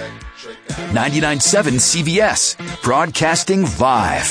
99.7 CBS, broadcasting live.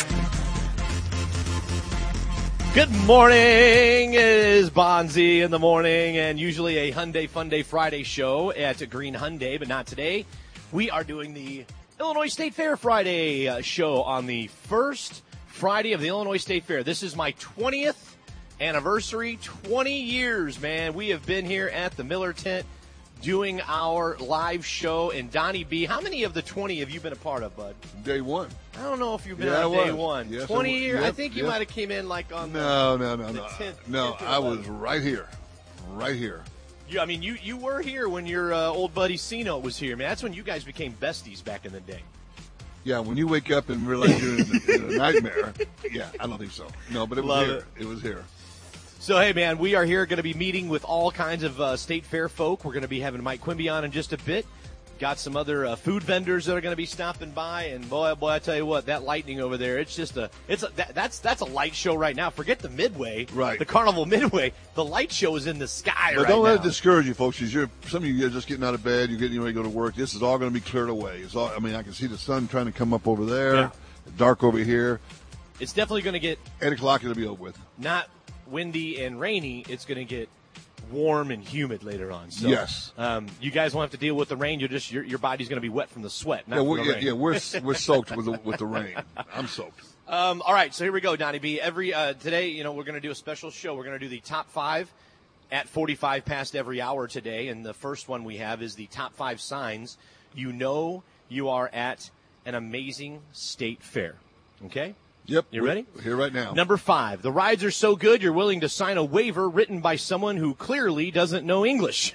Good morning. It is Bonzi in the morning, and usually a Hyundai Fun Day Friday show at Green Hyundai, but not today. We are doing the Illinois State Fair Friday show on the first Friday of the Illinois State Fair. This is my 20th anniversary, 20 years, man. We have been here at the Miller Tent doing our live show. And Donnie B, how many of the 20 have you been a part of, bud? Day one. I don't know if you've been on day one. Yes, 20 years? yep, I think you might have came in like on No. the 10th. No, I was right here. Right here. You were here when your old buddy Cino was here, man. That's when you guys became besties back in the day. Yeah, when you wake up and realize you're in a nightmare. Yeah, I don't think so. No, but it was here. It was here. So, hey, man, we are here going to be meeting with all kinds of State Fair folk. We're going to be having Mike Quimby on in just a bit. Got some other food vendors that are going to be stopping by. And, boy, I tell you what, that lightning over there, that's a light show right now. Forget the Midway, right? The Carnival Midway. The light show is in the sky but right now. But don't let it discourage you, folks. Some of you are just getting out of bed. You're getting ready to go to work. This is all going to be cleared away. I can see the sun trying to come up over there. Yeah. Dark over here. It's definitely going to get 8 o'clock. It'll be over with. Not windy and rainy. It's going to get warm and humid later on. So, yes. You guys won't have to deal with the rain. Your body's going to be wet from the sweat, not from the rain. Yeah, we're soaked with the rain. I'm soaked. All right, so here we go, Donnie B. Today, we're going to do a special show. We're going to do the top 5 at 45 past every hour today, and the first one we have is the top 5 signs you know you are at an amazing state fair. Okay? Yep. You ready? Here right now. Number 5, the rides are so good you're willing to sign a waiver written by someone who clearly doesn't know English.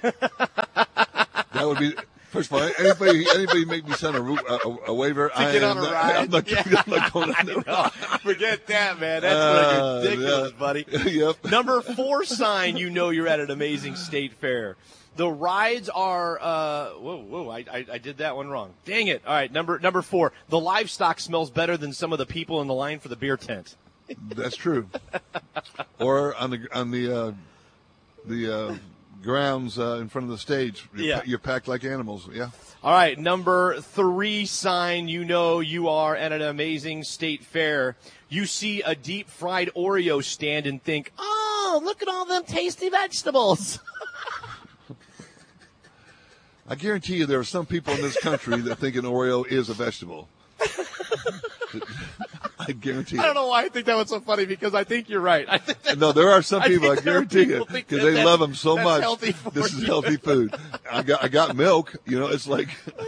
That would be, first of all, anybody make me sign a waiver? To get on a ride? I'm not going on the ride. Forget that, man. That's ridiculous, buddy. Yep. Number 4 sign you know you're at an amazing state fair. The rides are, I did that one wrong. Dang it. All right, number 4. The livestock smells better than some of the people in the line for the beer tent. That's true. Or on the grounds in front of the stage. You're packed like animals, yeah. All right, number 3 sign you know you are at an amazing state fair. You see a deep fried Oreo stand and think, oh, look at all them tasty vegetables. I guarantee you there are some people in this country that think an Oreo is a vegetable. I guarantee you. I don't know why I think that was so funny, because I think you're right. No, there are some people, I guarantee you, because they love them so much. This is healthy food. I got milk. It's like.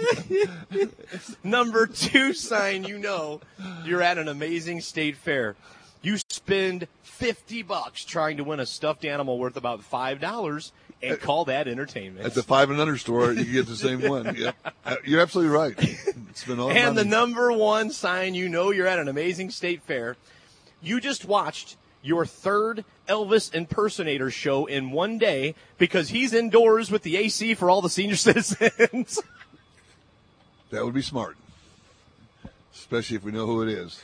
Number 2 sign you know you're at an amazing state fair. You spend $50 trying to win a stuffed animal worth about $5 and call that entertainment. At the 5 and Under store, you get the same one. Yep. You're absolutely right. It's been all And the number 1 sign you know you're at an amazing state fair. You just watched your 3rd Elvis impersonator show in one day because he's indoors with the AC for all the senior citizens. That would be smart, especially if we know who it is.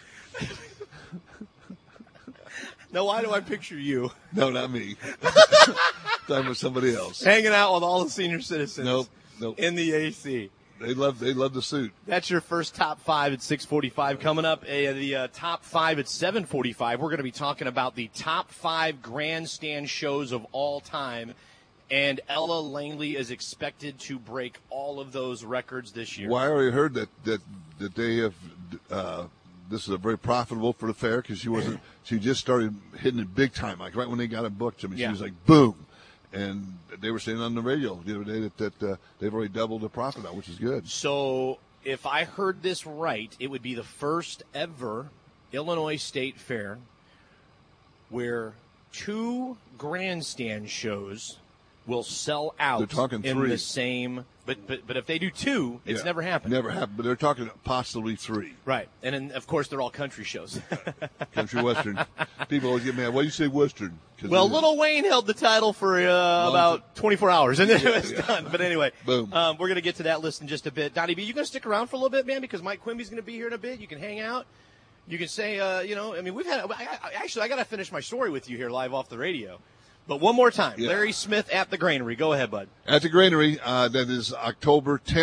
Now, why do I picture you? No, not me. Talking with somebody else. Hanging out with all the senior citizens. Nope. In the AC. They love the suit. That's your first top 5 at 6:45. Coming up, the top 5 at 7:45. We're going to be talking about the top 5 grandstand shows of all time. And Ella Langley is expected to break all of those records this year. Well, I already heard that they have. This is a very profitable for the fair because she just started hitting it big time. Like right when they got it booked, she was like, boom. And they were saying on the radio the other day that they've already doubled the profit now, which is good. So if I heard this right, it would be the first ever Illinois State Fair where 2 grandstand shows will sell out. They're talking 3. In the same. But if they do 2, it's never happened. Never happened. But they're talking possibly 3. Right. And then, of course, they're all country shows. Country Western. People always get mad. Why do you say Western? Well, Little Wayne held the title for about 24 hours, and then it was done. But anyway, boom. We're going to get to that list in just a bit. Donnie B, you going to stick around for a little bit, man? Because Mike Quimby's going to be here in a bit. You can hang out. You can say, we've had. I got to finish my story with you here live off the radio. But one more time, Larry Smith at the Granary. Go ahead, bud. At the Granary, that is October 10th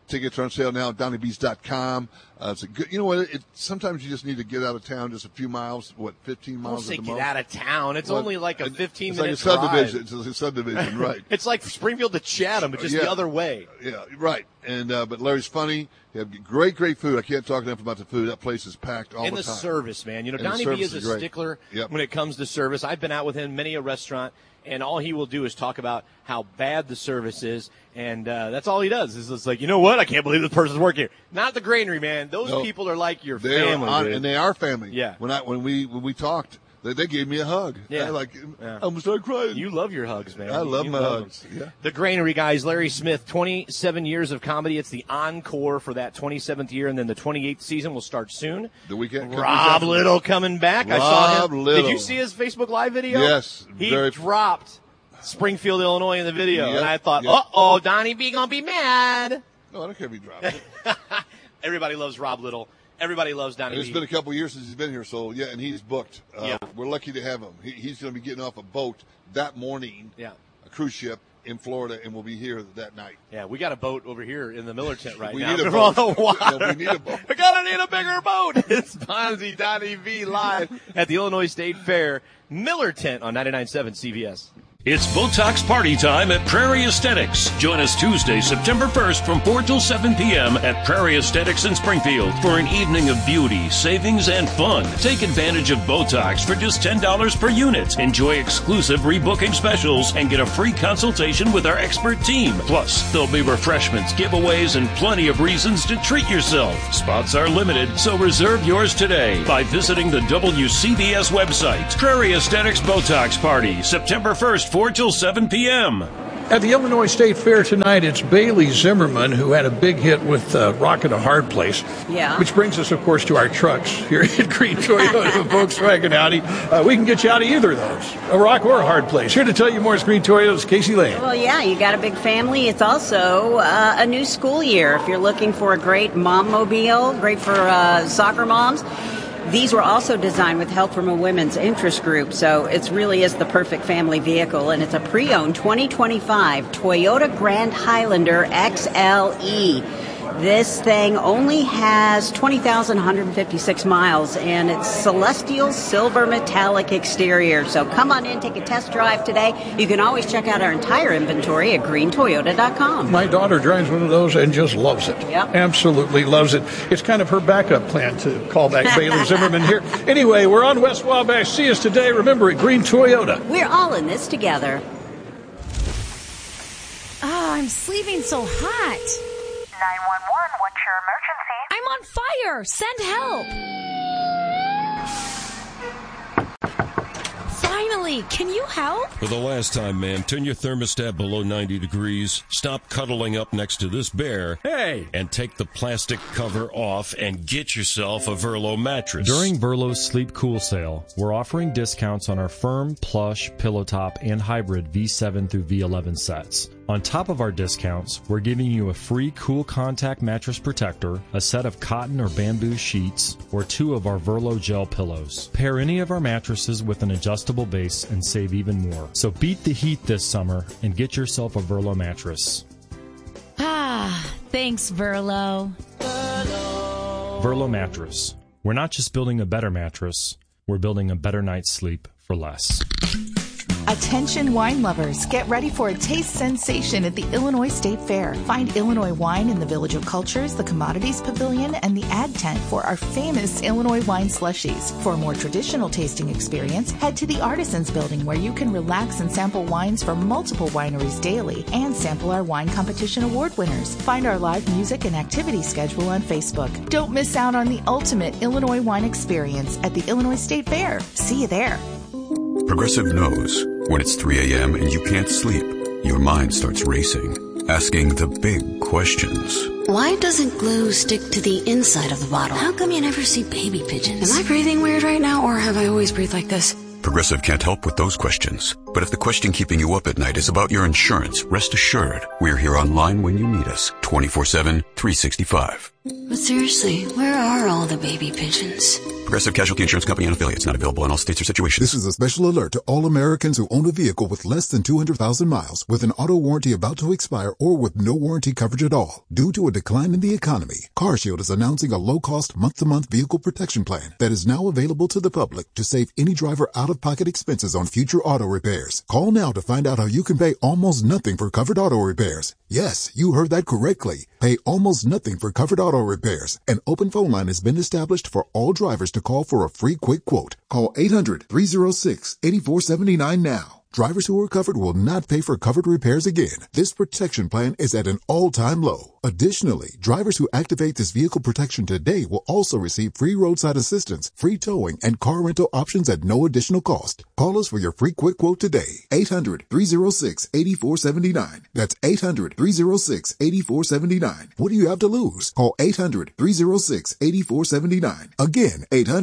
Tickets are on sale now at DonnieB's.com. It's a good, you know what? Sometimes you just need to get out of town just a few miles, 15 miles at the most? Get out of town. It's only like a 15-minute drive. Subdivision. It's like a subdivision, right. It's like Springfield to Chatham, but just the other way. Yeah, right. And but Larry's funny. They have great food. I can't talk enough about the food. That place is packed all the time. And the service, man. You know, Donnie B is a stickler when it comes to service. I've been out with him many a restaurant, and all he will do is talk about how bad the service is, and that's all he does. Is it's like, you know what? I can't believe this person's working here. Not the Granary, man. Those people are like your family, and they are family. Yeah. When we talked, they gave me a hug. Yeah. I'm gonna start crying. You love your hugs, man. I love my hugs. Yeah. The Granary guys, Larry Smith, 27 years of comedy. It's the encore for that 27th year, and then the 28th season will start soon. The weekend. Rob Little coming back. I saw him. Little. Did you see his Facebook Live video? Yes. He dropped Springfield, Illinois in the video, and I thought, uh-oh, Donnie B gonna be mad. No, I don't care if he dropped it. Everybody loves Rob Little. Everybody loves Donnie B. It's been a couple of years since he's been here, so and he's booked. We're lucky to have him. He's going to be getting off a boat that morning, a cruise ship in Florida, and we'll be here that night. Yeah, we got a boat over here in the Miller tent right now. We need a boat. We need a boat. We're going to need a bigger boat. It's Bonzi Donnie B live at the Illinois State Fair Miller tent on 99.7 CBS. It's Botox party time at Prairie Aesthetics. Join us Tuesday, September 1st from 4 till 7 p.m. at Prairie Aesthetics in Springfield for an evening of beauty, savings, and fun. Take advantage of Botox for just $10 per unit. Enjoy exclusive rebooking specials and get a free consultation with our expert team. Plus, there'll be refreshments, giveaways, and plenty of reasons to treat yourself. Spots are limited, so reserve yours today by visiting the WCBS website. Prairie Aesthetics Botox Party, September 1st, 4 till 7 p.m. At the Illinois State Fair tonight, it's Bailey Zimmerman who had a big hit with Rock at a Hard Place. Yeah. Which brings us, of course, to our trucks here at Green Toyota and Volkswagen Audi. We can get you out of either of those, a rock or a hard place. Here to tell you more is Green Toyota's Casey Lane. Well, yeah, you got a big family. It's also a new school year. If you're looking for a great mom mobile, great for soccer moms. These were also designed with help from a women's interest group, so it really is the perfect family vehicle, and it's a pre-owned 2025 Toyota Grand Highlander XLE. This thing only has 20,156 miles, and it's celestial silver metallic exterior. So come on in, take a test drive today. You can always check out our entire inventory at greentoyota.com. My daughter drives one of those and just loves it. Yep. Absolutely loves it. It's kind of her backup plan to call back Bailey Zimmerman here. Anyway, we're on West Wabash. See us today. Remember, at Green Toyota. We're all in this together. Oh, I'm sleeping so hot. 911, what's your emergency? I'm on fire! Send help! Finally, can you help? For the last time, ma'am, turn your thermostat below 90 degrees, stop cuddling up next to this bear, and take the plastic cover off and get yourself a Verlo mattress. During Verlo's Sleep Cool sale, we're offering discounts on our firm, plush, pillow top, and hybrid V7 through V11 sets. On top of our discounts, we're giving you a free Cool Contact mattress protector, a set of cotton or bamboo sheets, or 2 of our Verlo gel pillows. Pair any of our mattresses with an adjustable base and save even more. So beat the heat this summer and get yourself a Verlo mattress. Ah, thanks, Verlo. Verlo mattress. We're not just building a better mattress, we're building a better night's sleep for less. Attention wine lovers, get ready for a taste sensation at the Illinois State Fair. Find Illinois wine in the Village of Cultures, the Commodities Pavilion, and the Ad Tent for our famous Illinois wine slushies. For a more traditional tasting experience, head to the Artisans Building where you can relax and sample wines from multiple wineries daily and sample our wine competition award winners. Find our live music and activity schedule on Facebook. Don't miss out on the ultimate Illinois wine experience at the Illinois State Fair. See you there. Progressive knows when it's 3 a.m. and you can't sleep, your mind starts racing, asking the big questions. Why doesn't glue stick to the inside of the bottle? How come you never see baby pigeons? Am I breathing weird right now, or have I always breathed like this? Progressive can't help with those questions. But if the question keeping you up at night is about your insurance, rest assured, we're here online when you need us, 24/7, 365. But seriously, where are all the baby pigeons? Progressive Casualty Insurance Company and affiliates. Not available in all states or situations. This is a special alert to all Americans who own a vehicle with less than 200,000 miles, with an auto warranty about to expire, or with no warranty coverage at all. Due to a decline in the economy, CarShield is announcing a low-cost month-to-month vehicle protection plan that is now available to the public to save any driver out-of-pocket expenses on future auto repairs. Call now to find out how you can pay almost nothing for covered auto repairs. Yes, you heard that correctly. Pay almost nothing for covered auto repairs. An open phone line has been established for all drivers to call for a free quick quote. Call 800-306-8479 now. Drivers who are covered will not pay for covered repairs again. This protection plan is at an all-time low. Additionally, drivers who activate this vehicle protection today will also receive free roadside assistance, free towing, and car rental options at no additional cost. Call us for your free quick quote today. 800-306-8479. That's 800-306-8479. What do you have to lose? Call 800-306-8479. Again,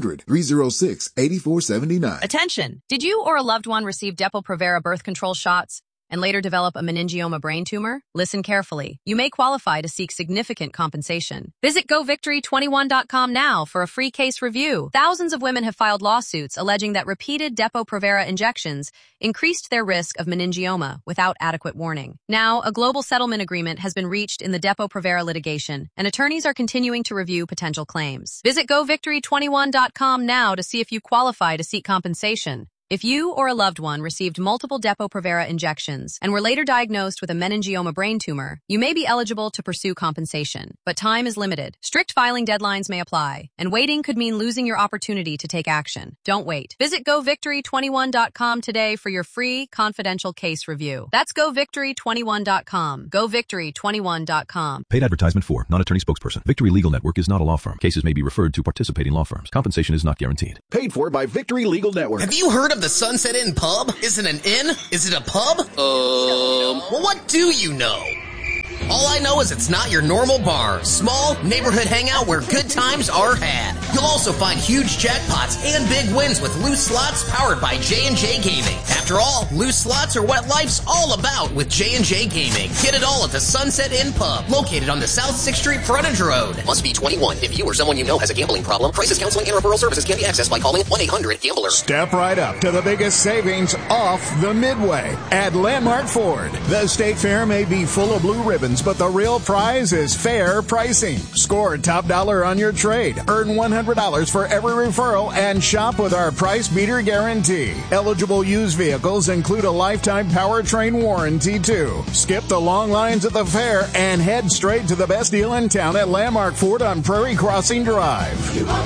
800-306-8479. Attention! Did you or a loved one receive Depo-Provera birth control shots and later develop a meningioma brain tumor? Listen carefully. You may qualify to seek significant compensation. Visit GoVictory21.com now for a free case review. Thousands of women have filed lawsuits alleging that repeated Depo-Provera injections increased their risk of meningioma without adequate warning. Now, a global settlement agreement has been reached in the Depo-Provera litigation, and attorneys are continuing to review potential claims. Visit GoVictory21.com now to see if you qualify to seek compensation. If you or a loved one received multiple Depo-Provera injections and were later diagnosed with a meningioma brain tumor, you may be eligible to pursue compensation. But time is limited. Strict filing deadlines may apply, and waiting could mean losing your opportunity to take action. Don't wait. Visit GoVictory21.com today for your free, confidential case review. That's GoVictory21.com. GoVictory21.com. Paid advertisement for non-attorney spokesperson. Victory Legal Network is not a law firm. Cases may be referred to participating law firms. Compensation is not guaranteed. Paid for by Victory Legal Network. Have you heard of the Sunset Inn Pub? Is it an inn? Is it a pub? Well, what do you know? All I know is it's not your normal bar. Small, neighborhood hangout where good times are had. You'll also find huge jackpots and big wins with loose slots powered by J&J Gaming. After all, loose slots are what life's all about with J&J Gaming. Get it all at the Sunset Inn Pub, located on the South 6th Street Frontage Road. Must be 21. If you or someone you know has a gambling problem, crisis counseling and referral services can be accessed by calling 1-800-GAMBLER. Step right up to the biggest savings off the Midway at Landmark Ford. The State Fair may be full of blue ribbons, but the real prize is fair pricing. Score top dollar on your trade. Earn $100 for every referral and shop with our price beater guarantee. Eligible used vehicles include a lifetime powertrain warranty too. Skip the long lines at the fair and head straight to the best deal in town at Landmark Ford on Prairie Crossing Drive.